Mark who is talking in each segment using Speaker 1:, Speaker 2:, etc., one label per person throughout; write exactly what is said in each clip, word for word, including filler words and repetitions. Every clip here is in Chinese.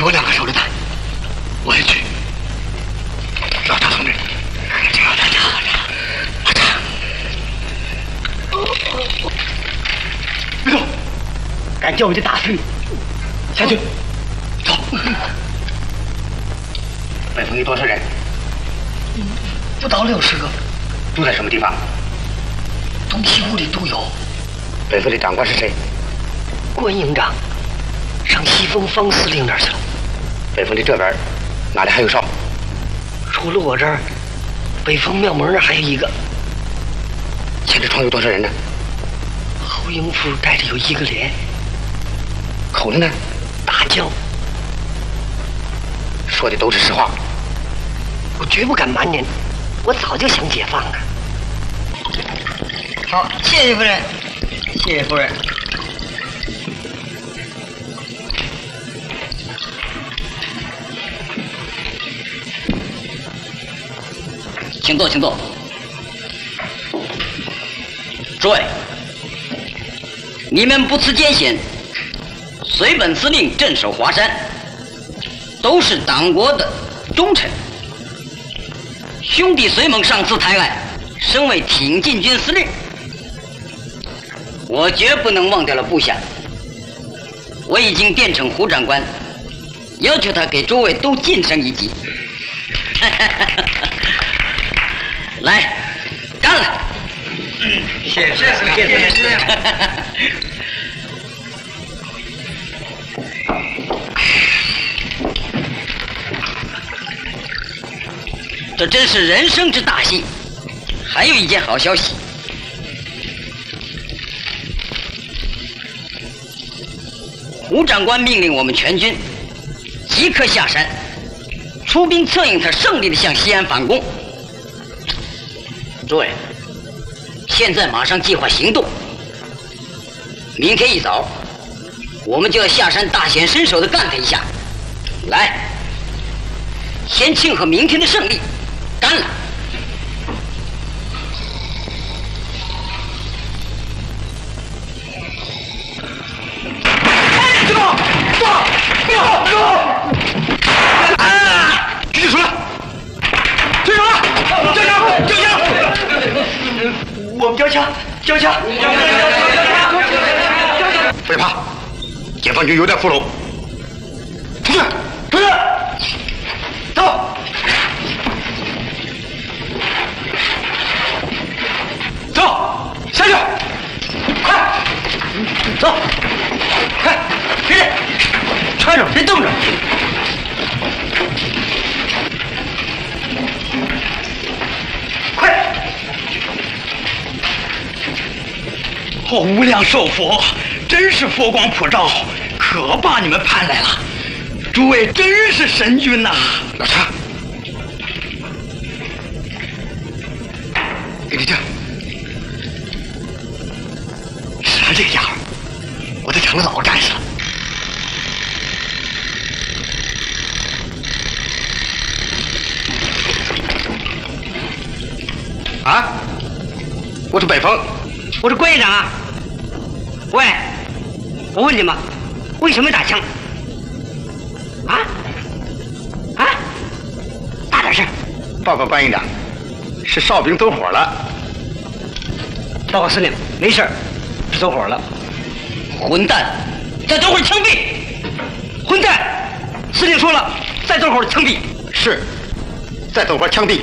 Speaker 1: 我两个手榴弹，我也去。老张同志，这样这样这样，别动，敢叫我就打死你！下去，走。北风有多少人？不到六十个。住在什么地方？东西屋里都有。北风的长官是谁？关营长，上西风方司令那儿去了。北风的这边哪里还有哨？除了我这儿，北风庙门那儿还有一个。牵制窗有多少人呢？侯营副带着有一个连。口子呢？大将。说的都是实话。我绝不敢瞒您，我早就想解放了。
Speaker 2: 好，谢谢夫人，谢谢夫人。
Speaker 3: 请坐，请坐。诸位，你们不辞艰险，随本司令镇守华山，都是党国的忠臣。兄弟随盟上次台外，升为挺进军司令，我绝不能忘掉了部下。我已经电呈胡长官，要求他给诸位都晋升一级。来，干了！
Speaker 2: 嗯，谢谢司令，谢谢司令。
Speaker 3: 这真是人生之大幸。还有一件好消息，胡长官命令我们全军即刻下山，出兵策应他胜利的向西安反攻。诸位，现在马上计划行动。明天一早，我们就要下山大显身手的干他一下。来，先庆贺明天的胜利，干了！
Speaker 1: 别动！动！别动！别动！啊！狙击手了！队长，队长，交枪！我们交枪，交枪！别怕，解放军有点俘虏。出去，出去，走！走，下去，快，走，快，别动，穿着，别动着。快！哦，无量寿佛，真是佛光普照，可把你们盼来了。诸位真是神军呐！老查，给你这。是他这个家伙，我都成了老战士了。啊！我是北风，
Speaker 2: 我是关营长啊。喂，我问你们，为什么打枪？啊？啊？大点声！
Speaker 1: 报告关营长，是哨兵走火了。
Speaker 2: 报告司令，没事，是走火了。
Speaker 3: 混蛋！再走会儿枪毙！
Speaker 2: 混蛋！司令说了，再走会儿枪毙。
Speaker 1: 是，再走会儿枪毙。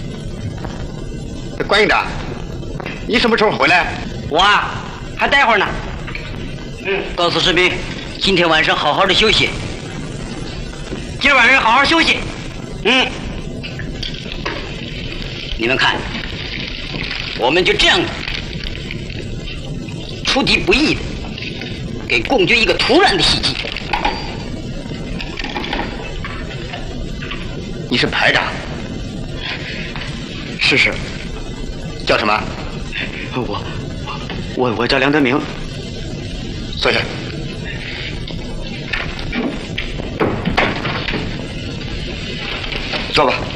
Speaker 1: 关营长，你什么时候回来？
Speaker 2: 我啊，还待会儿呢。
Speaker 3: 嗯，告诉士兵，今天晚上好好的休息。
Speaker 2: 今儿晚上好好休息。嗯。
Speaker 3: 你们看，我们就这样出敌不意的，给共军一个突然的袭击。
Speaker 1: 你是排长？是是。叫什么？
Speaker 2: 我我我叫梁德明。
Speaker 1: 坐下。坐吧。